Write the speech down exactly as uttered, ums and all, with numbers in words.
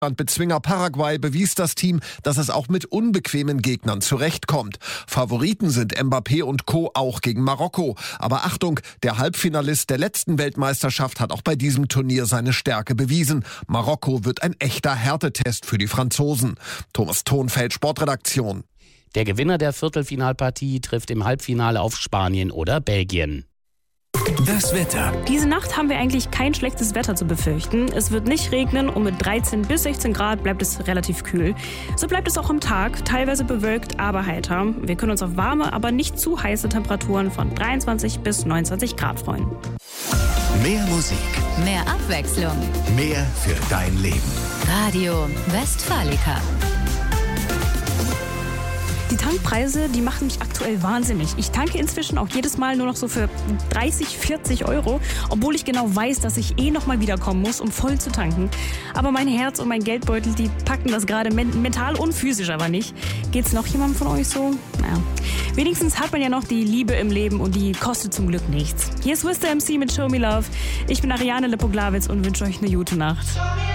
Bezwinger Paraguay bewies das Team, dass es auch mit unbequemen Gegnern zurechtkommt. Favoriten sind Mbappé und Co. auch gegen Marokko. Aber Achtung, der Halbfinalist der letzten Weltmeisterschaft hat auch bei diesem Turnier seine Stärke bewiesen. Marokko wird ein echter Härtetest für die Franzosen. Thomas Thonfeld, Sportredaktion. Der Gewinner der Viertelfinalpartie trifft im Halbfinale auf Spanien oder Belgien. Das Wetter. Diese Nacht haben wir eigentlich kein schlechtes Wetter zu befürchten. Es wird nicht regnen und mit dreizehn bis sechzehn Grad bleibt es relativ kühl. So bleibt es auch am Tag, teilweise bewölkt, aber heiter. Wir können uns auf warme, aber nicht zu heiße Temperaturen von dreiundzwanzig bis neunundzwanzig Grad freuen. Mehr Musik. Mehr Abwechslung. Mehr für dein Leben. Radio Westfalica. Die Tankpreise, die machen mich aktuell wahnsinnig. Ich tanke inzwischen auch jedes Mal nur noch so für dreißig, vierzig Euro, obwohl ich genau weiß, dass ich eh noch mal wiederkommen muss, um voll zu tanken. Aber mein Herz und mein Geldbeutel, die packen das gerade men- mental und physisch aber nicht. Geht's noch jemandem von euch so? Naja. Wenigstens hat man ja noch die Liebe im Leben und die kostet zum Glück nichts. Hier ist Wista M C mit Show Me Love. Ich bin Ariane Lepoglawitz und wünsche euch eine gute Nacht.